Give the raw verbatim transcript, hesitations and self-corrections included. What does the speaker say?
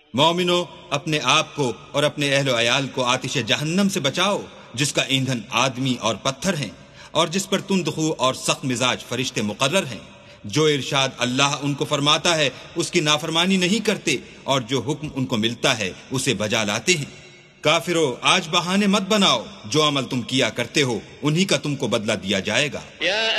मोमिनो, अपने आप को और अपने अहलो अयाल को आतिश जहन्नम से बचाओ, जिसका ईंधन आदमी और पत्थर हैं, और जिस पर तुंदखू और सख्त मिजाज फरिश्ते मुकर्रर हैं। जो इरशाद अल्लाह उनको फरमाता है उसकी नाफरमानी नहीं करते, और जो हुक्म उनको मिलता है उसे बजा लाते हैं। काफिरो, आज बहाने मत बनाओ, जो अमल तुम किया करते हो उन्हीं का तुमको बदला दिया जाएगा।